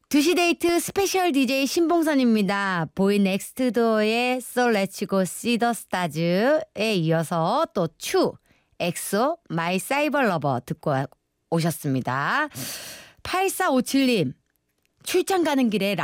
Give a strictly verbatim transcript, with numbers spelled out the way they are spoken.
두 시 데이트 스페셜 디제이 신봉선입니다. 보이 넥스트 도어의 So Let's Go See the Stars에 이어서 또 추, 엑소, 마이 사이버 러버 듣고 오셨습니다. 팔사오칠 님 출장 가는 길에